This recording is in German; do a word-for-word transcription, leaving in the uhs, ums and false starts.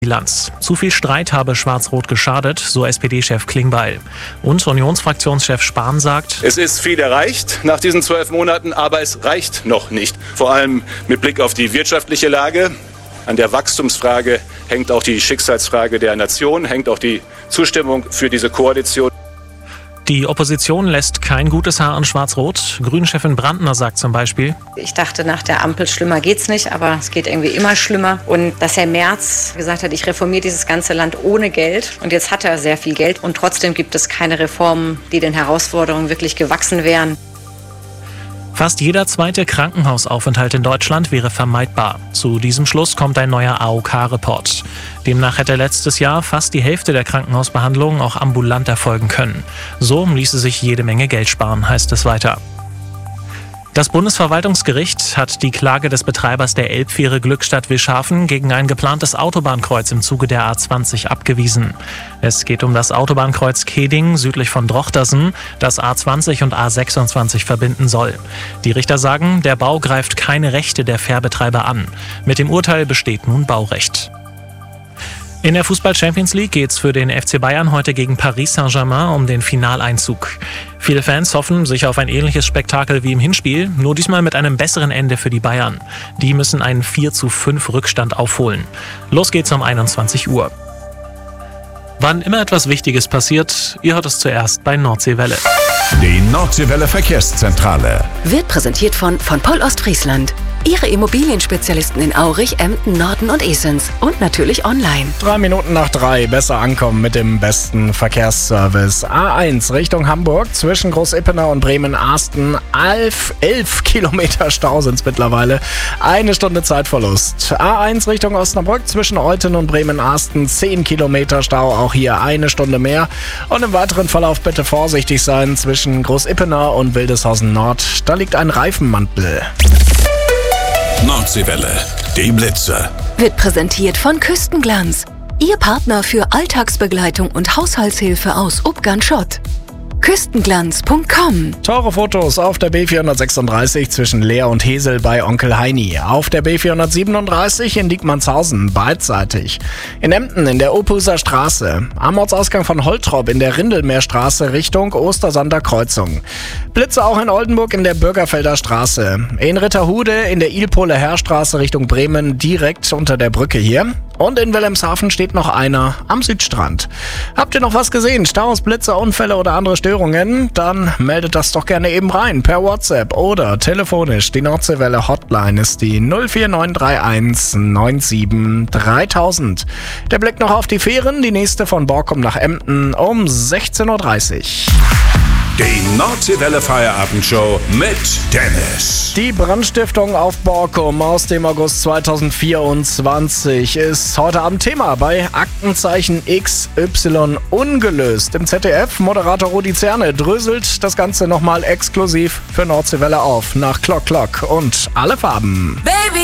Bilanz. Zu viel Streit habe Schwarz-Rot geschadet, so S P D-Chef Klingbeil. Und Unionsfraktionschef Spahn sagt: Es ist viel erreicht nach diesen zwölf Monaten, aber es reicht noch nicht. Vor allem mit Blick auf die wirtschaftliche Lage. An der Wachstumsfrage hängt auch die Schicksalsfrage der Nation, hängt auch die Zustimmung für diese Koalition. Die Opposition lässt kein gutes Haar an Schwarz-Rot. Grünen-Chefin Brandner sagt zum Beispiel: Ich dachte, nach der Ampel schlimmer geht's nicht, aber es geht irgendwie immer schlimmer. Und dass Herr Merz gesagt hat, ich reformiere dieses ganze Land ohne Geld. Und jetzt hat er sehr viel Geld und trotzdem gibt es keine Reformen, die den Herausforderungen wirklich gewachsen wären. Fast jeder zweite Krankenhausaufenthalt in Deutschland wäre vermeidbar. Zu diesem Schluss kommt ein neuer A O K-Report. Demnach hätte letztes Jahr fast die Hälfte der Krankenhausbehandlungen auch ambulant erfolgen können. So ließe sich jede Menge Geld sparen, heißt es weiter. Das Bundesverwaltungsgericht hat die Klage des Betreibers der Elbfähre Glückstadt-Wischhafen gegen ein geplantes Autobahnkreuz im Zuge der A zwanzig abgewiesen. Es geht um das Autobahnkreuz Keding südlich von Drochtersen, das A zwanzig und A sechsundzwanzig verbinden soll. Die Richter sagen, der Bau greift keine Rechte der Fährbetreiber an. Mit dem Urteil besteht nun Baurecht. In der Fußball-Champions League geht's für den F C Bayern heute gegen Paris Saint-Germain um den Finaleinzug. Viele Fans hoffen sich auf ein ähnliches Spektakel wie im Hinspiel, nur diesmal mit einem besseren Ende für die Bayern. Die müssen einen vier zu fünf Rückstand aufholen. Los geht's um einundzwanzig Uhr. Wann immer etwas Wichtiges passiert, ihr hört es zuerst bei Nordseewelle. Die Nordseewelle Verkehrszentrale wird präsentiert von von Poll Ostfriesland. Ihre Immobilienspezialisten in Aurich, Emden, Norden und Esens. Und natürlich online. Drei Minuten nach drei, besser ankommen mit dem besten Verkehrsservice. A eins Richtung Hamburg, zwischen Großippenau und Bremen-Arsten. Elf, elf Kilometer Stau sind es mittlerweile. Eine Stunde Zeitverlust. A eins Richtung Osnabrück, zwischen Euthen und Bremen-Arsten. Zehn Kilometer Stau, auch hier eine Stunde mehr. Und im weiteren Verlauf bitte vorsichtig sein zwischen Großippenau und Wildeshausen Nord. Da liegt ein Reifenmantel. Nordseewelle, die Blitze. Wird präsentiert von Küstenglanz. Ihr Partner für Alltagsbegleitung und Haushaltshilfe aus Ubgan-Schott. Küstenglanz punkt com. Teure Fotos auf der B vierhundertsechsunddreißig zwischen Leer und Hesel bei Onkel Heini. Auf der B vierhundertsiebenunddreißig in Diekmannshausen beidseitig. In Emden in der Opuser Straße. Am Ortsausgang von Holtrop in der Rindelmeerstraße Richtung Ostersander Kreuzung. Blitze auch in Oldenburg in der Bürgerfelder Straße. In Ritterhude in der Ilpoler Heerstraße Richtung Bremen direkt unter der Brücke hier. Und in Wilhelmshaven steht noch einer am Südstrand. Habt ihr noch was gesehen? Staus, Blitze, Unfälle oder andere Störungen? Dann meldet das doch gerne eben rein per WhatsApp oder telefonisch. Die Nordseewelle Hotline ist die null vier neun drei eins neun sieben dreitausend. Der Blick noch auf die Fähren, die nächste von Borkum nach Emden um sechzehn Uhr dreißig. Die Nordseewelle Feierabendshow mit Dennis. Die Brandstiftung auf Borkum aus dem August zweitausendvierundzwanzig ist heute Abend Thema bei Aktenzeichen X Y ungelöst. Im Z D F Moderator Rudi Zerne dröselt das Ganze nochmal exklusiv für Nordseewelle auf nach Clock Clock und alle Farben. Baby.